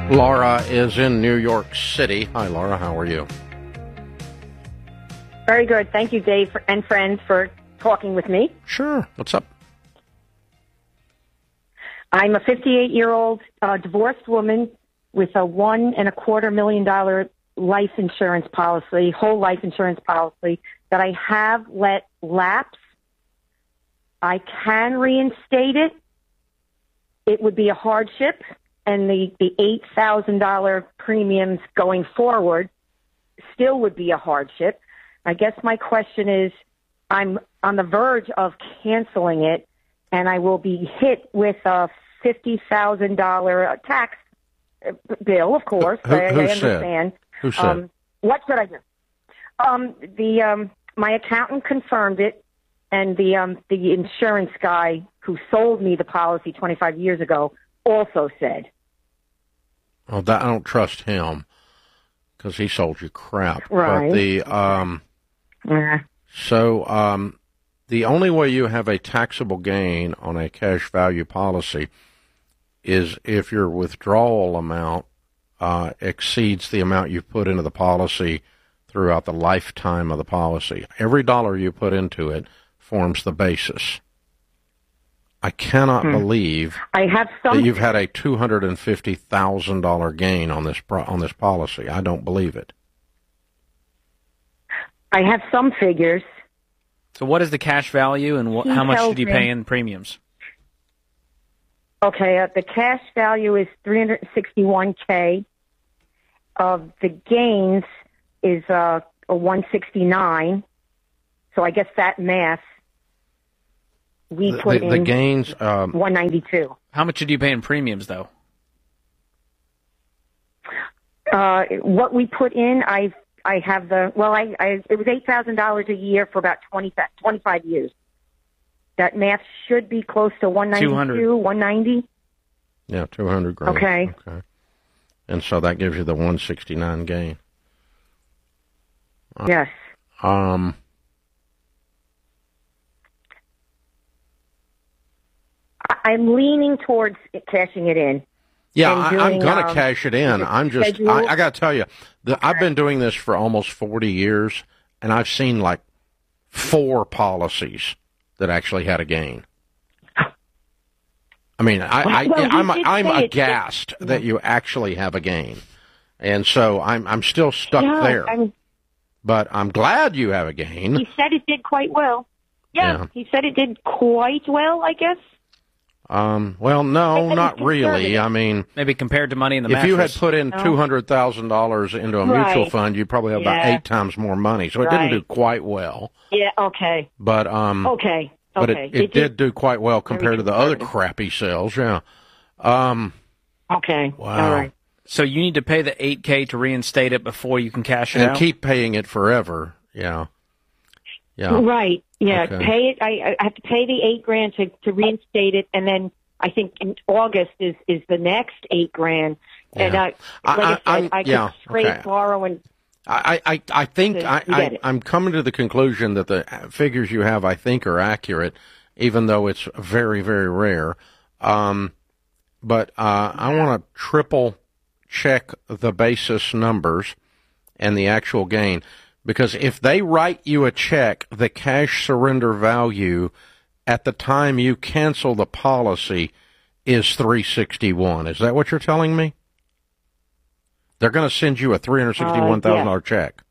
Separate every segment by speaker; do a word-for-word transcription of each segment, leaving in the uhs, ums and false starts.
Speaker 1: Laura is in New York City. Hi, Laura. How are you?
Speaker 2: Very good. Thank you, Dave and friends, for talking with me.
Speaker 1: Sure. What's up?
Speaker 2: I'm a fifty-eight-year-old uh, divorced woman with a one and a quarter million dollar life insurance policy, whole life insurance policy that I have let lapse. I can reinstate it. It would be a hardship, and the, the eight thousand dollars premiums going forward still would be a hardship. I guess my question is, I'm on the verge of canceling it, and I will be hit with a fifty thousand dollars tax bill, of course.
Speaker 1: Who, who,
Speaker 2: I,
Speaker 1: who
Speaker 2: I understand.
Speaker 1: Said? Who said?
Speaker 2: Um, what should I do? Um, the um, my accountant confirmed it, and the um, the insurance guy who sold me the policy twenty-five years ago also said.
Speaker 1: Oh, that, I don't trust him because he sold you crap.
Speaker 2: Right.
Speaker 1: But the um,
Speaker 2: yeah.
Speaker 1: So um, the only way you have a taxable gain on a cash value policy is if your withdrawal amount uh, exceeds the amount you put into the policy throughout the lifetime of the policy. Every dollar you put into it forms the basis. I cannot hmm. believe
Speaker 2: I have some...
Speaker 1: that you've had a two hundred fifty thousand dollars gain on this pro- on this policy. I don't believe it.
Speaker 2: I have some figures.
Speaker 3: So what is the cash value, and wh- how much did you
Speaker 2: me.
Speaker 3: pay in premiums?
Speaker 2: Okay, uh, the cash value is three hundred sixty-one thousand dollars. Of the gains is uh, a one hundred sixty-nine thousand dollars. So I guess that math, we
Speaker 1: the,
Speaker 2: put
Speaker 1: the,
Speaker 2: in
Speaker 1: the gains, um,
Speaker 2: one hundred ninety-two thousand dollars.
Speaker 3: How much did you pay in premiums, though?
Speaker 2: Uh, what we put in, I I have the, well, I, I it was eight thousand dollars a year for about twenty, twenty-five years. That math should be close to one hundred ninety-two, one hundred ninety.
Speaker 1: Yeah, two hundred grand.
Speaker 2: Okay.
Speaker 1: Okay. And so that gives you the one hundred sixty-nine gain. Uh,
Speaker 2: yes.
Speaker 1: Um.
Speaker 2: I'm leaning towards cashing it in.
Speaker 1: Yeah, I,
Speaker 2: doing,
Speaker 1: I'm going to
Speaker 2: um,
Speaker 1: cash it in. I'm just, I, I got to tell you, the, okay. I've been doing this for almost forty years, and I've seen like four policies that actually had a gain. I mean, I,
Speaker 2: well,
Speaker 1: I, I'm, I'm
Speaker 2: it.
Speaker 1: aghast it, that you actually have a gain. And so I'm, I'm still stuck
Speaker 2: yeah,
Speaker 1: there.
Speaker 2: I'm,
Speaker 1: but I'm glad you have a gain.
Speaker 2: He said it did quite well. Yeah, yeah. He said it did quite well, I guess.
Speaker 1: Um, well, no, not really. I mean,
Speaker 3: maybe compared to money in the
Speaker 1: if
Speaker 3: mattress.
Speaker 1: you had put in
Speaker 2: no.
Speaker 1: two hundred thousand dollars into a
Speaker 2: right.
Speaker 1: mutual fund, you'd probably have
Speaker 2: yeah.
Speaker 1: about eight times more money. So it
Speaker 2: right.
Speaker 1: didn't do quite well.
Speaker 2: Yeah. Okay.
Speaker 1: But um.
Speaker 2: Okay.
Speaker 1: But
Speaker 2: okay.
Speaker 1: it, it, it did, did do quite well compared to the other crappy sales. Yeah. Um.
Speaker 2: Okay.
Speaker 1: Wow.
Speaker 2: All right.
Speaker 3: So you need to pay the eight K to reinstate it before you can cash it
Speaker 1: and
Speaker 3: out?
Speaker 1: And keep paying it forever. Yeah. Yeah.
Speaker 2: Right. Yeah.
Speaker 1: Okay.
Speaker 2: Pay it. I, I have to pay the eight grand to, to reinstate it, and then I think in August is, is the next eight grand.
Speaker 1: Yeah.
Speaker 2: And I, like I, I said, I could
Speaker 1: yeah,
Speaker 2: scrape,
Speaker 1: okay.
Speaker 2: borrow, and
Speaker 1: I, I, I think I, I, I'm coming to the conclusion that the figures you have, I think, are accurate, even though it's very, very rare. Um, but uh, I want to triple check the basis numbers and the actual gain, because if they write you a check, the cash surrender value at the time you cancel the policy is three hundred sixty-one thousand dollars. Is that what you're telling me? They're going to send you a three hundred sixty-one thousand dollars uh, yeah. check.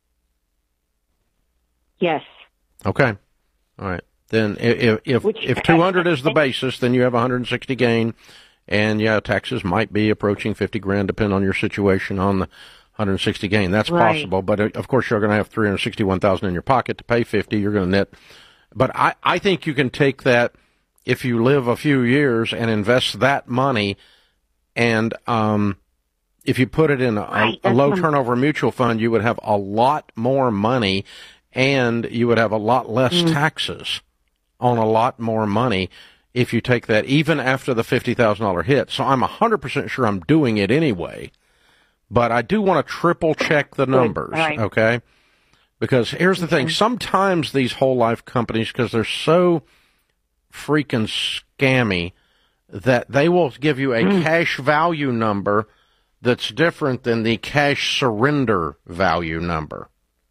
Speaker 2: Yes.
Speaker 1: Okay. All right. Then if if, Which, if two hundred is the basis, then you have one hundred sixty gain, and yeah, taxes might be approaching fifty grand, depending on your situation on the one hundred sixty gain. That's
Speaker 2: right.
Speaker 1: possible, but of course you're going to have three hundred sixty-one thousand in your pocket to pay fifty. You're going to net. But I, I think you can take that if you live a few years and invest that money, and um, if you put it in a, right, a low turnover mutual fund, you would have a lot more money, and you would have a lot less mm. taxes on a lot more money if you take that, even after the fifty thousand dollars hit. So I'm one hundred percent sure I'm doing it anyway, but I do want to triple check the numbers, right. okay? Because here's the thing, sometimes these whole life companies, because they're so freaking scammy, that they will give you a mm. cash value number that's different than the cash surrender value number.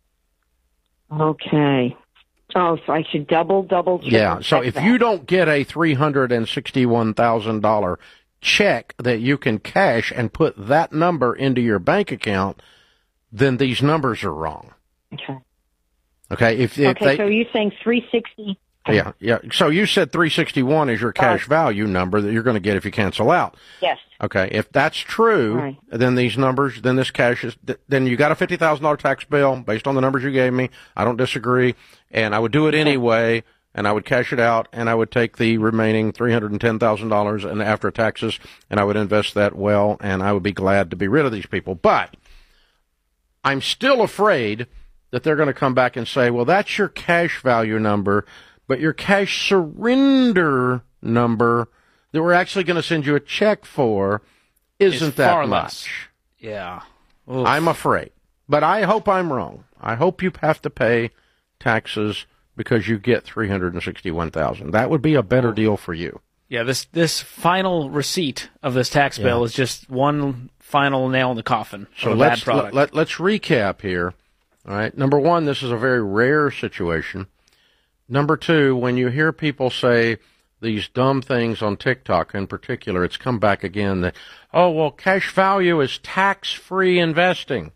Speaker 2: Okay. Oh, so I should double, double check.
Speaker 1: Yeah, so
Speaker 2: check
Speaker 1: if
Speaker 2: that.
Speaker 1: you don't get a three hundred sixty-one thousand dollars check that you can cash and put that number into your bank account, then these numbers are wrong.
Speaker 2: Okay.
Speaker 1: Okay, if, if
Speaker 2: okay,
Speaker 1: they,
Speaker 2: so you're saying three sixty.
Speaker 1: Yeah, yeah. So you said three sixty-one is your cash uh, value number that you're going to get if you cancel out.
Speaker 2: Yes.
Speaker 1: Okay, if that's true, right. then these numbers, then this cash is, then you got a fifty thousand dollars tax bill based on the numbers you gave me. I don't disagree, and I would do it okay. anyway, and I would cash it out, and I would take the remaining three hundred ten thousand dollars and after taxes, and I would invest that well, and I would be glad to be rid of these people. But I'm still afraid that they're going to come back and say, well, that's your cash value number, but your cash surrender number that we're actually going to send you a check for isn't
Speaker 3: it's
Speaker 1: that much.
Speaker 3: Less. Yeah. Oof.
Speaker 1: I'm afraid. But I hope I'm wrong. I hope you have to pay taxes because you get three hundred sixty-one thousand dollars. That would be a better deal for you.
Speaker 3: Yeah, this this final receipt of this tax bill yeah. is just one final nail in the coffin
Speaker 1: so
Speaker 3: of a
Speaker 1: let's,
Speaker 3: bad product.
Speaker 1: Let, let, let's recap here. All right. Number one, this is a very rare situation. Number two, when you hear people say these dumb things on TikTok in particular, it's come back again that, oh, well, cash value is tax-free investing.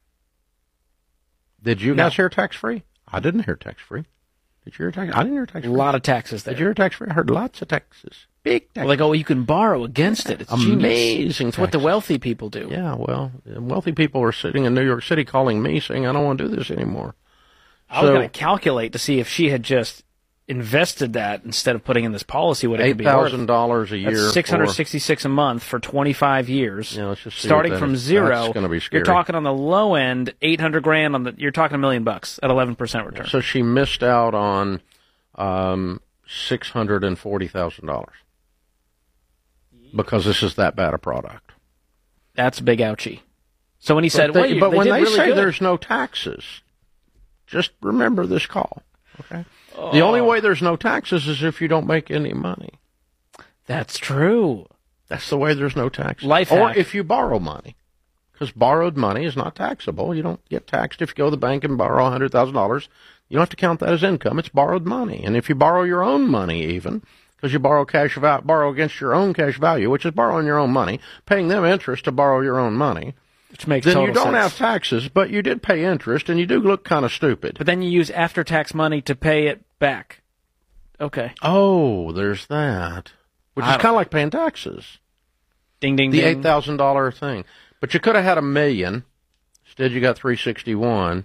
Speaker 1: Did you no. guys hear tax-free? I didn't hear tax-free. Did you hear tax? I didn't hear tax-free.
Speaker 3: A lot of taxes there.
Speaker 1: Did you hear tax-free? I heard lots of taxes. Big taxes.
Speaker 3: Well, like, oh, you can borrow against it. It's
Speaker 1: amazing.
Speaker 3: It's what the wealthy people do.
Speaker 1: Yeah, well, wealthy people are sitting in New York City calling me saying, I don't want to do this anymore.
Speaker 3: I was so, going to calculate to see if she had just invested that instead of putting in this policy, what it could be worth.
Speaker 1: eight thousand dollars a year.
Speaker 3: That's six hundred sixty-six dollars a month for twenty-five years.
Speaker 1: Yeah, let's just see
Speaker 3: starting from
Speaker 1: is.
Speaker 3: zero.
Speaker 1: That's going to be scary.
Speaker 3: You're talking on the low end, eight hundred grand on the. You're talking a million bucks at eleven percent return.
Speaker 1: So she missed out on um, six hundred and forty thousand dollars because this is that bad a product.
Speaker 3: That's a big ouchie. So when he said,
Speaker 1: but, they,
Speaker 3: "Wait,
Speaker 1: but
Speaker 3: they
Speaker 1: when
Speaker 3: did
Speaker 1: they
Speaker 3: really
Speaker 1: say
Speaker 3: good.
Speaker 1: There's no taxes, just remember this call." Okay. Oh. The only way there's no taxes is if you don't make any money.
Speaker 3: That's true.
Speaker 1: That's the way there's no taxes.
Speaker 3: Life
Speaker 1: or
Speaker 3: hack.
Speaker 1: if you borrow money, because borrowed money is not taxable. You don't get taxed if you go to the bank and borrow one hundred thousand dollars. You don't have to count that as income. It's borrowed money. And if you borrow your own money even, because you borrow cash va- borrow against your own cash value, which is borrowing your own money, paying them interest to borrow your own money,
Speaker 3: which makes
Speaker 1: then
Speaker 3: total
Speaker 1: you don't
Speaker 3: sense.
Speaker 1: have taxes, but you did pay interest, and you do look kind of stupid.
Speaker 3: But then you use after-tax money to pay it back. Okay.
Speaker 1: Oh, there's that. Which is kind of like paying taxes.
Speaker 3: Ding, ding,
Speaker 1: the
Speaker 3: ding.
Speaker 1: eight thousand dollars thing. But you could have had a million. Instead, you got three hundred sixty-one thousand dollars.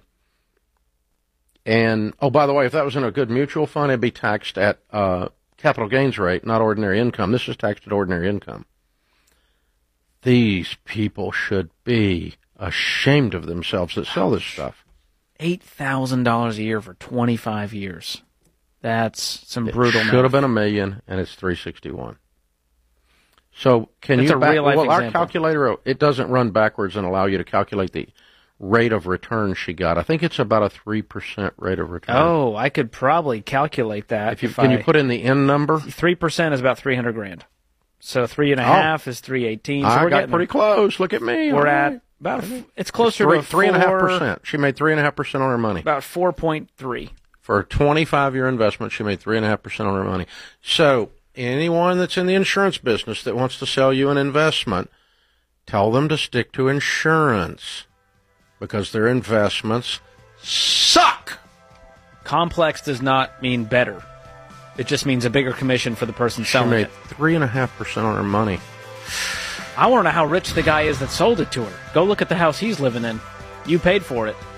Speaker 1: And, oh, by the way, if that was in a good mutual fund, it'd be taxed at uh, capital gains rate, not ordinary income. This is taxed at ordinary income. These people should be ashamed of themselves that sell this stuff.
Speaker 3: eight thousand dollars a year for twenty-five years. That's some brutal
Speaker 1: It
Speaker 3: math.
Speaker 1: should have been a million, and it's three hundred sixty-one. So can
Speaker 3: That's
Speaker 1: you
Speaker 3: a
Speaker 1: back,
Speaker 3: real life
Speaker 1: well,
Speaker 3: example.
Speaker 1: Our calculator, it doesn't run backwards and allow you to calculate the rate of return she got. I think it's about a three percent rate of return.
Speaker 3: Oh, I could probably calculate that.
Speaker 1: If you,
Speaker 3: if
Speaker 1: can
Speaker 3: I,
Speaker 1: you put in the N number?
Speaker 3: three percent is about three hundred grand. So three and a half oh. is three eighteen. So
Speaker 1: I
Speaker 3: we're
Speaker 1: got
Speaker 3: getting
Speaker 1: pretty close. Look at me.
Speaker 3: We're
Speaker 1: right.
Speaker 3: at about, a, it's closer
Speaker 1: it's three,
Speaker 3: to
Speaker 1: three and a half percent.
Speaker 3: four,
Speaker 1: She made three and a half percent on her money.
Speaker 3: About four point three.
Speaker 1: For a twenty-five year investment, she made three and a half percent on her money. So anyone that's in the insurance business that wants to sell you an investment, tell them to stick to insurance because their investments suck.
Speaker 3: Complex does not mean better. It just means a bigger commission for the person selling
Speaker 1: it. She made
Speaker 3: it.
Speaker 1: three and a half percent on her money.
Speaker 3: I want to know how rich the guy is that sold it to her. Go look at the house he's living in. You paid for it.